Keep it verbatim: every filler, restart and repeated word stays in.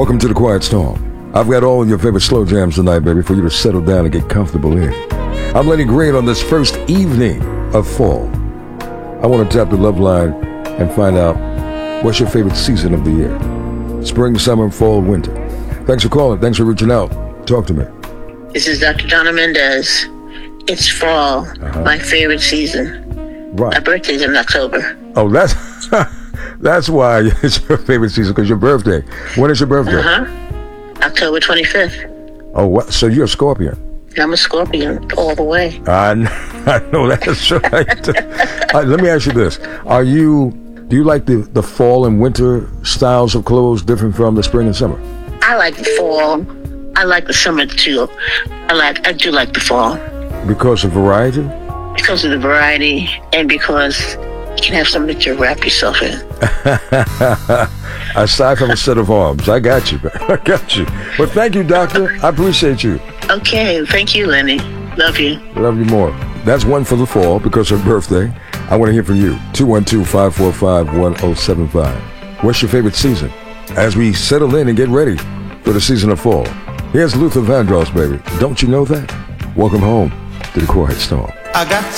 Welcome to the Quiet Storm. I've got all your favorite slow jams tonight, baby, for you to settle down and get comfortable in. I'm Lenny Green on this first evening of fall. I want to tap the love line and find out what's your favorite season of the year. Spring, summer, fall, winter. Thanks for calling. Thanks for reaching out. Talk to me. This is Doctor Donna Mendez. It's fall, uh-huh. My favorite season. Right. My birthday's in October. Oh, that's that's why it's your favorite season, because your birthday. When is your birthday? Uh-huh. October twenty-fifth. Oh, what? So you're a Scorpion? I'm a Scorpion all the way. I, I know that's right. uh, let me ask you this. Are you, do you like the, the fall and winter styles of clothes different from the spring and summer? I like the fall. I like the summer too. I like, I do like the fall. Because of variety? Because of the variety and because you can have something to wrap yourself in. Aside from a set of arms. I got you, man. I got you. Well, thank you, doctor. I appreciate you. Okay. Thank you, Lenny. Love you. Love you more. That's one for the fall because of her birthday. I want to hear from you. two one two, five four five, one oh seven five. What's your favorite season? As we settle in and get ready for the season of fall. Here's Luther Vandross, baby. Don't you know that? Welcome home to the Quiet Storm. I got